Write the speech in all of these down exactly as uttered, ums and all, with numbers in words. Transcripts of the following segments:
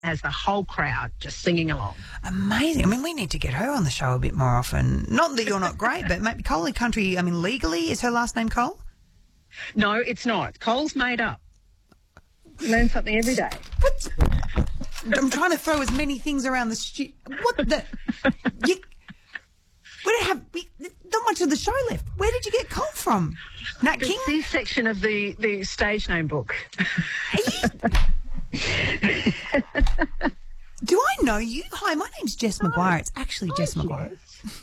has the whole crowd just singing along. Amazing. I mean, we need to get her on the show a bit more often. Not that you're not great, but maybe Cole Country, I mean, legally, is her last name Cole? No, it's not. Cole's made up. You learn something every day. What? I'm trying to throw as many things around the stu- What the? You, we don't have we, not much of the show left. Where did you get Cole from? Nat The King? C section of the, the stage name book. Do I know you? Hi, my name's Jess McGuire. It's actually Jess McGuire.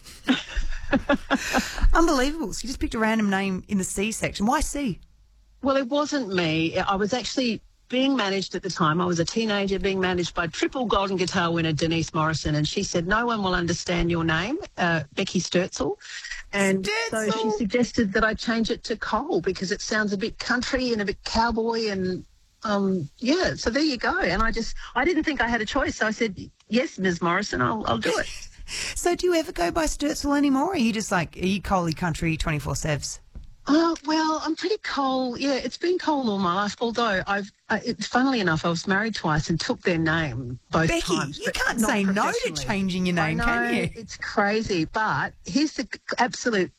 Unbelievable. So you just picked a random name in the C section. Why C? Well, it wasn't me. I was actually being managed at the time. I was a teenager being managed by triple golden guitar winner Denise Morrison, and she said, no one will understand your name, uh, Becky Sturtzel. And Sturtzel. so she suggested that I change it to Cole because it sounds a bit country and a bit cowboy and, um, yeah, so there you go. And I just, I didn't think I had a choice. So I said, yes, Miz Morrison, I'll, I'll do it. So do you ever go by Sturtzel anymore? Or are you just like, are you Coley Country twenty-four sevs? Oh, well, I'm pretty Cole. Yeah, it's been Cole all my life, although I've, uh, it, funnily enough, I was married twice and took their name both Becky, times. you but can't not say no to professionally. changing your I name, know, can you? it's crazy. But here's the absolute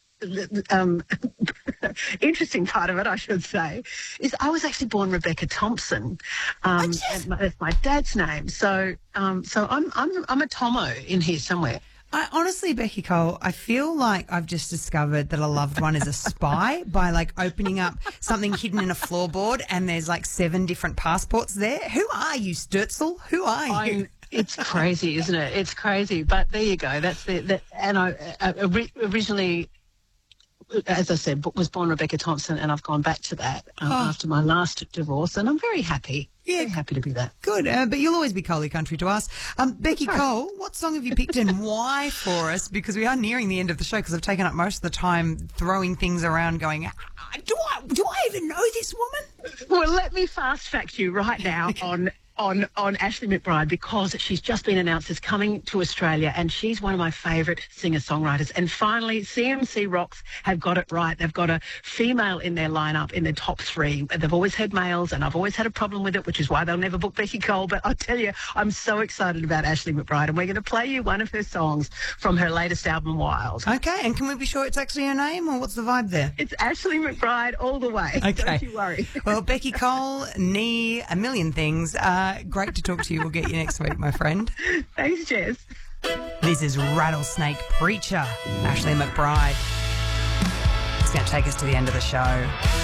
um, interesting part of it, I should say, is I was actually born Rebecca Thompson. Um, just... and my, that's my dad's name. So, um, so I'm, I'm, I'm a Tomo in here somewhere. I honestly, Becky Cole, I feel like I've just discovered that a loved one is a spy by like opening up something hidden in a floorboard and there's like seven different passports there. Who are you, Sturtzel? Who are you? I'm, it's crazy, isn't it? It's crazy. But there you go. That's the, the and I uh, originally, as I said, was born Rebecca Thompson, and I've gone back to that um, Oh. after my last divorce, and I'm very happy. Yeah. Very happy to be that. Good, uh, but you'll always be Coley Country to us. Um, Becky Cole, what song have you picked and why for us? Because we are nearing the end of the show because I've taken up most of the time throwing things around going, "Ah, do I, do I even know this woman? Well, let me fast fact you right now on on on Ashley McBryde, because she's just been announced as coming to Australia, and she's one of my favourite singer-songwriters. And finally, C M C Rocks have got it right. They've got a female in their lineup in their top three. They've always had males, and I've always had a problem with it, which is why they'll never book Becky Cole. But I'll tell you, I'm so excited about Ashley McBryde, and we're going to play you one of her songs from her latest album, Wild. Okay, and can we be sure it's actually her name or what's the vibe there? It's Ashley McBryde all the way. Okay. Don't you worry. Well, Becky Cole, knee, a million things. Uh, great to talk to you. We'll get you next week, my friend. Thanks, Jess. This is Rattlesnake Preacher, Ashley McBryde. It's going to take us to the end of the show.